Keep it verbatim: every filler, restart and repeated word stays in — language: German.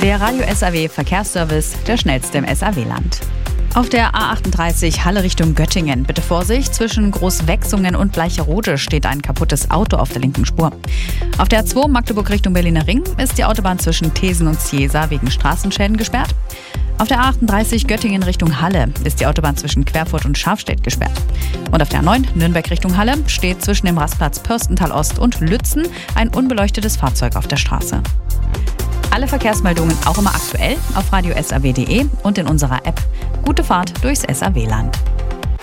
Der Radio S A W Verkehrsservice, der schnellste im S A W-Land. Auf der A achtunddreißig Halle Richtung Göttingen. Bitte Vorsicht, zwischen Großwechsungen und Bleicherode steht ein kaputtes Auto auf der linken Spur. Auf der A zwei Magdeburg Richtung Berliner Ring ist die Autobahn zwischen Thesen und Ciesa wegen Straßenschäden gesperrt. Auf der A achtunddreißig Göttingen Richtung Halle ist die Autobahn zwischen Querfurt und Schafstedt gesperrt. Und auf der A neun Nürnberg Richtung Halle steht zwischen dem Rastplatz Pürstental Ost und Lützen ein unbeleuchtetes Fahrzeug auf der Straße. Alle Verkehrsmeldungen auch immer aktuell auf radio s a w punkt d e und in unserer App. Gute Fahrt durchs S A W-Land.